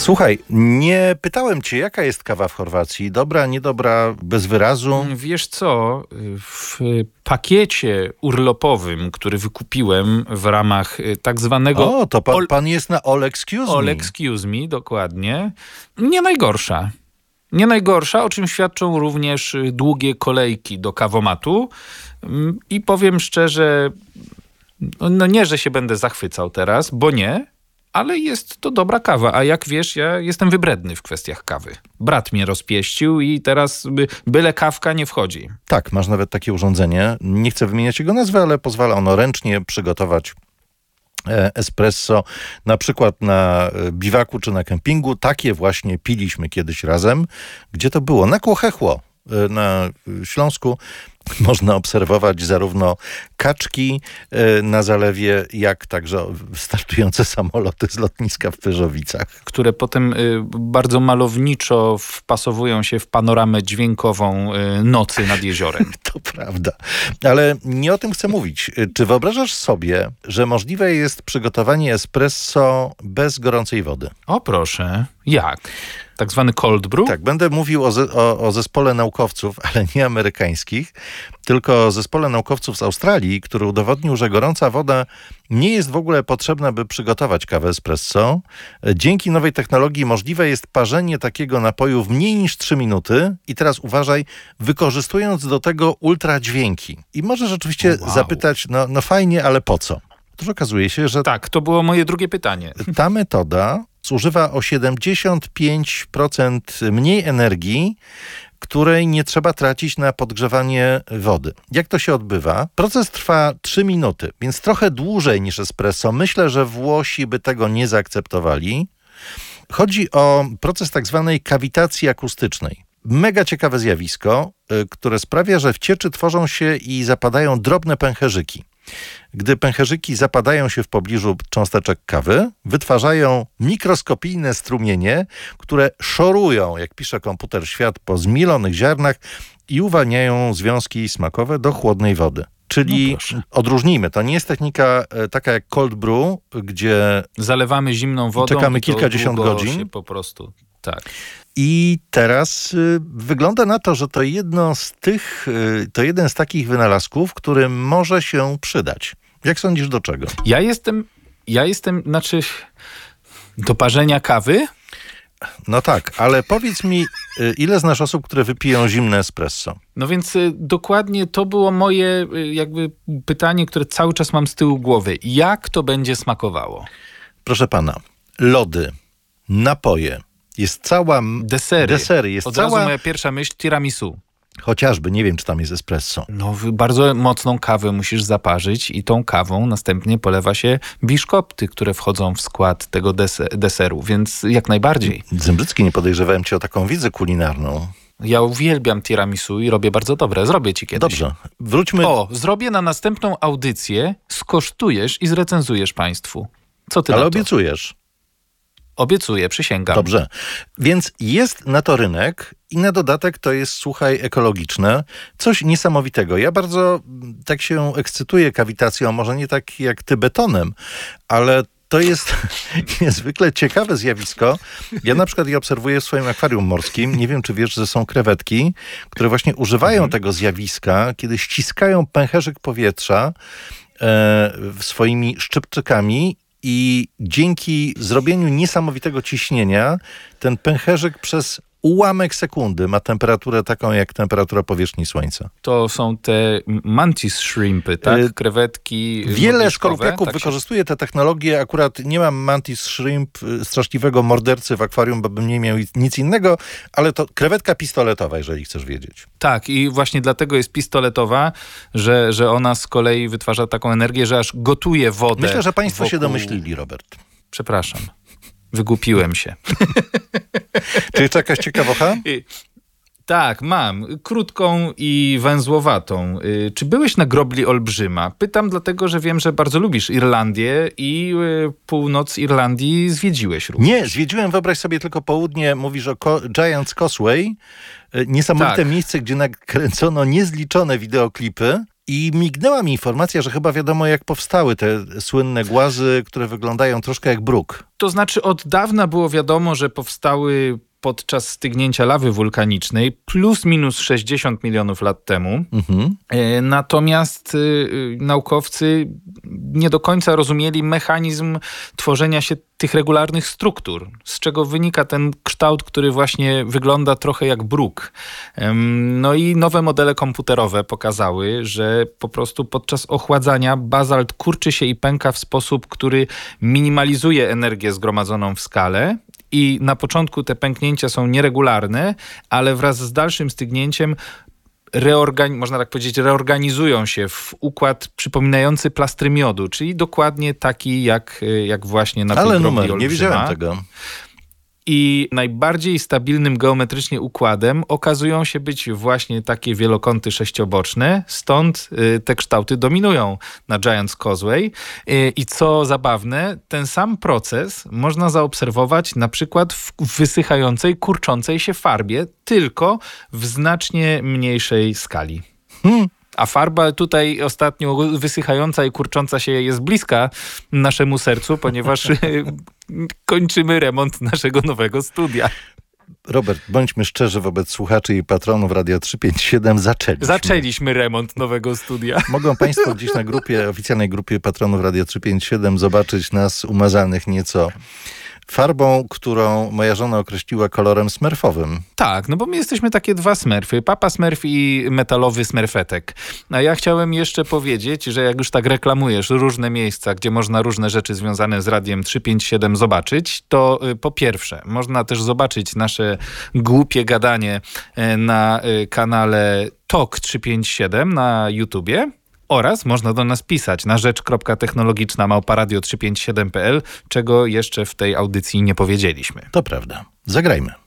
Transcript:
Słuchaj, nie pytałem cię, jaka jest kawa w Chorwacji? Dobra, niedobra, bez wyrazu? Wiesz co, w pakiecie urlopowym, który wykupiłem w ramach tak zwanego... O, to pan jest na All Excuse Me. All Excuse Me, dokładnie. Nie najgorsza. Nie najgorsza, o czym świadczą również długie kolejki do kawomatu. I powiem szczerze, no nie, że się będę zachwycał teraz, bo nie, ale jest to dobra kawa. A jak wiesz, ja jestem wybredny w kwestiach kawy. Brat mnie rozpieścił i teraz byle kawka nie wchodzi. Tak, masz nawet takie urządzenie. Nie chcę wymieniać jego nazwy, ale pozwala ono ręcznie przygotować espresso, na przykład na biwaku czy na kempingu. Takie właśnie piliśmy kiedyś razem. Gdzie to było? Na Kłochechło, na Śląsku. Można obserwować zarówno kaczki na zalewie, jak także startujące samoloty z lotniska w Pyrzowicach. Które potem bardzo malowniczo wpasowują się w panoramę dźwiękową nocy nad jeziorem. To prawda. Ale nie o tym chcę mówić. Czy wyobrażasz sobie, że możliwe jest przygotowanie espresso bez gorącej wody? O proszę, jak? Tak zwany cold brew? Tak, będę mówił o zespole naukowców, ale nie amerykańskich, tylko o zespole naukowców z Australii, który udowodnił, że gorąca woda nie jest w ogóle potrzebna, by przygotować kawę espresso. Dzięki nowej technologii możliwe jest parzenie takiego napoju w mniej niż 3 minuty i teraz uważaj, wykorzystując do tego ultradźwięki. I możesz oczywiście zapytać, no fajnie, ale po co? Otóż okazuje się, że tak, to było moje drugie pytanie. Ta metoda zużywa o 75% mniej energii, której nie trzeba tracić na podgrzewanie wody. Jak to się odbywa? Proces trwa 3 minuty, więc trochę dłużej niż espresso. Myślę, że Włosi by tego nie zaakceptowali. Chodzi o proces tak zwanej kawitacji akustycznej. Mega ciekawe zjawisko, które sprawia, że w cieczy tworzą się i zapadają drobne pęcherzyki. Gdy pęcherzyki zapadają się w pobliżu cząsteczek kawy, wytwarzają mikroskopijne strumienie, które szorują, jak pisze komputer Świat, po zmielonych ziarnach i uwalniają związki smakowe do chłodnej wody. Czyli odróżnijmy, to nie jest technika taka jak cold brew, gdzie zalewamy zimną wodą czekamy kilkadziesiąt godzin. Się po prostu, tak. I teraz wygląda na to, że to jeden z takich wynalazków, który może się przydać. Jak sądzisz, do czego? Ja jestem, do parzenia kawy? No tak, ale powiedz mi, ile znasz osób, które wypiją zimne espresso? No więc dokładnie to było moje jakby pytanie, które cały czas mam z tyłu głowy. Jak to będzie smakowało? Proszę pana, lody, napoje, jest cała... Desery. Jest Od razu moja pierwsza myśl, tiramisu. Chociażby, nie wiem, czy tam jest espresso. No, bardzo mocną kawę musisz zaparzyć i tą kawą następnie polewa się biszkopty, które wchodzą w skład tego deseru, więc jak najbardziej. Zembrzycki, nie podejrzewałem cię o taką wiedzę kulinarną. Ja uwielbiam tiramisu i robię bardzo dobre. Zrobię ci kiedyś. Dobrze, wróćmy... Zrobię na następną audycję, skosztujesz i zrecenzujesz państwu. Co ty na to? Ale obiecujesz. Obiecuję, przysięgam. Dobrze, więc jest na to rynek i na dodatek to jest, słuchaj, ekologiczne. Coś niesamowitego. Ja bardzo tak się ekscytuję kawitacją, może nie tak jak ty betonem, ale to jest niezwykle ciekawe zjawisko. Ja na przykład je obserwuję w swoim akwarium morskim. Nie wiem, czy wiesz, że są krewetki, które właśnie używają tego zjawiska, kiedy ściskają pęcherzyk powietrza swoimi szczypczykami i dzięki zrobieniu niesamowitego ciśnienia ten pęcherzyk przez ułamek sekundy ma temperaturę taką jak temperatura powierzchni Słońca. To są te mantis shrimpy, tak? Krewetki. Wiele skorupiaków wykorzystuje tę technologię. Akurat nie mam mantis shrimp, straszliwego mordercy w akwarium, bo bym nie miał nic innego, ale to krewetka pistoletowa, jeżeli chcesz wiedzieć. Tak, i właśnie dlatego jest pistoletowa, że ona z kolei wytwarza taką energię, że aż gotuje wodę. Myślę, że państwo się domyślili, Robert. Przepraszam. Wygłupiłem się. Czy jeszcze jakaś ciekawocha? Tak, mam. Krótką i węzłowatą. Czy byłeś na grobli Olbrzyma? Pytam dlatego, że wiem, że bardzo lubisz Irlandię i północ Irlandii zwiedziłeś również. Nie, zwiedziłem, wyobraź sobie, tylko południe. Mówisz o Giant's Causeway. Niesamowite miejsce, gdzie nakręcono niezliczone wideoklipy. I mignęła mi informacja, że chyba wiadomo, jak powstały te słynne głazy, które wyglądają troszkę jak bruk. To znaczy od dawna było wiadomo, że powstały podczas stygnięcia lawy wulkanicznej plus minus 60 milionów lat temu. Natomiast naukowcy nie do końca rozumieli mechanizm tworzenia się tych regularnych struktur, z czego wynika ten kształt, który właśnie wygląda trochę jak bruk. No i nowe modele komputerowe pokazały, że po prostu podczas ochładzania bazalt kurczy się i pęka w sposób, który minimalizuje energię zgromadzoną w skale. I na początku te pęknięcia są nieregularne, ale wraz z dalszym stygnięciem można tak powiedzieć, reorganizują się w układ przypominający plastry miodu, czyli dokładnie taki jak właśnie na tej grobli olbrzyma. Nie widziałem tego. I najbardziej stabilnym geometrycznie układem okazują się być właśnie takie wielokąty sześcioboczne, stąd te kształty dominują na Giant's Causeway. I co zabawne, ten sam proces można zaobserwować na przykład w wysychającej, kurczącej się farbie, tylko w znacznie mniejszej skali. A farba tutaj ostatnio wysychająca i kurcząca się jest bliska naszemu sercu, ponieważ kończymy remont naszego nowego studia. Robert, bądźmy szczerzy wobec słuchaczy i patronów Radia 357. Zaczęliśmy remont nowego studia. Mogą Państwo gdzieś na oficjalnej grupie patronów Radia 357 zobaczyć nas umazanych nieco farbą, którą moja żona określiła kolorem smurfowym. Tak, no bo my jesteśmy takie dwa smurfy. Papa smurf i metalowy smurfetek. A ja chciałem jeszcze powiedzieć, że jak już tak reklamujesz różne miejsca, gdzie można różne rzeczy związane z Radiem 357 zobaczyć, to po pierwsze, można też zobaczyć nasze głupie gadanie na kanale TOK 357 na YouTubie. Oraz można do nas pisać na rzecz.technologiczna@radio357.pl, czego jeszcze w tej audycji nie powiedzieliśmy. To prawda. Zagrajmy.